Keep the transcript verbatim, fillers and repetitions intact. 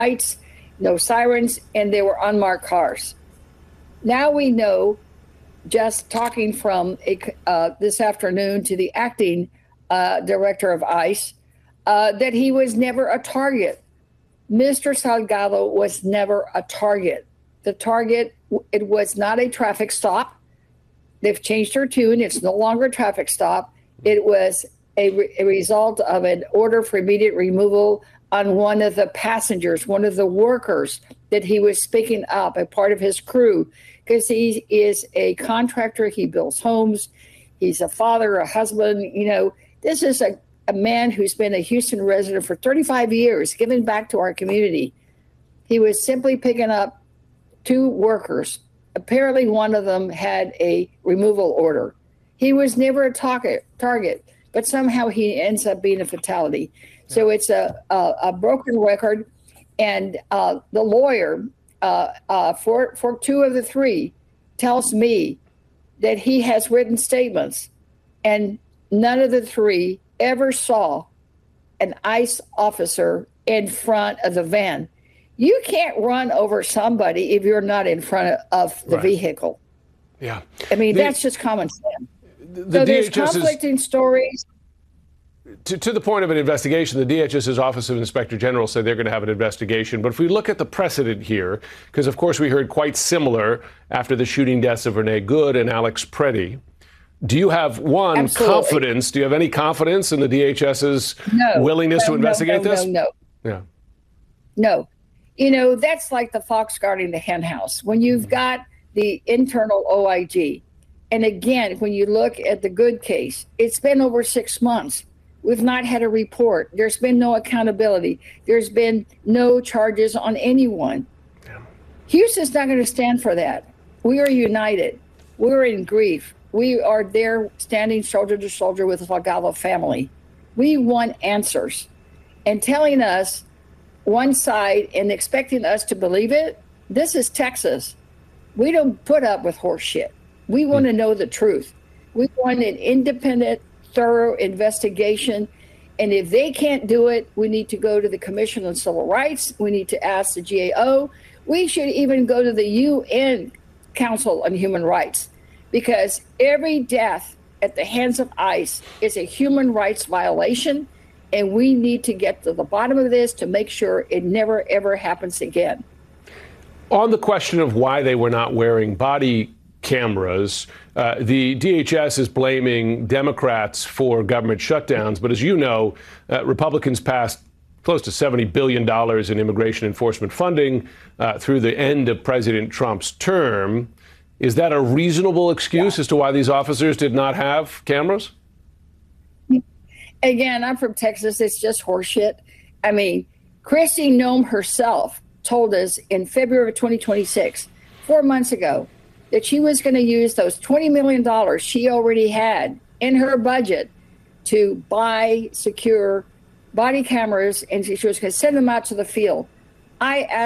lights, no sirens, and they were unmarked cars. Now we know, just talking from a, uh, this afternoon to the acting uh, director of ICE, uh, that he was never a target. Mister Salgado was never a target. The target, it was not a traffic stop. They've changed their tune. It's no longer a traffic stop. It was a, re- a result of an order for immediate removal on one of the passengers, one of the workers that he was picking up, a part of his crew, because he is a contractor. He builds homes. He's a father, a husband. You know, this is a, a man who's been a Houston resident for thirty-five years, giving back to our community. He was simply picking up two workers. Apparently one of them had a removal order. He was never a target, target, but somehow he ends up being a fatality. So it's a, a, a broken record. And uh, the lawyer uh, uh, for, for two of the three tells me that he has written statements, and none of the three ever saw an ICE officer in front of the van. You can't run over somebody if you're not in front of, of the right. vehicle. Yeah. I mean, the, that's just common sense. The, the so there's D H S conflicting is, stories. To, to the point of an investigation, the D H S's Office of Inspector General said they're going to have an investigation. But if we look at the precedent here, because, of course, we heard quite similar after the shooting deaths of Renee Good and Alex Preddy. Do you have, one, Absolutely. confidence? Do you have any confidence in the D H S's no, willingness no, to investigate no, no, this? No, no, Yeah. No. You know, that's like the fox guarding the hen house. When you've got the internal O I G, and again, when you look at the Good case, it's been over six months. We've not had a report. There's been no accountability. There's been no charges on anyone. Yeah. Houston's not going to stand for that. We are united. We're in grief. We are there standing shoulder to shoulder with the Salgado family. We want answers. And telling us one side and expecting us to believe it, this is Texas. We don't put up with horse shit. We want to know the truth. We want an independent, thorough investigation. And if they can't do it, we need to go to the Commission on Civil Rights. We need to ask the G A O. We should even go to the U N Council on Human Rights, because every death at the hands of ICE is a human rights violation. And we need to get to the bottom of this to make sure it never, ever happens again. On the question of why they were not wearing body cameras, uh, the D H S is blaming Democrats for government shutdowns. But as you know, uh, Republicans passed close to seventy billion dollars in immigration enforcement funding uh, through the end of President Trump's term. Is that a reasonable excuse yeah. as to why these officers did not have cameras? Again, I'm from Texas. It's just horseshit. I mean, Kristi Noem herself told us in February of twenty twenty-six, four months ago, that she was going to use those twenty million dollars she already had in her budget to buy secure body cameras, and she was going to send them out to the field. I asked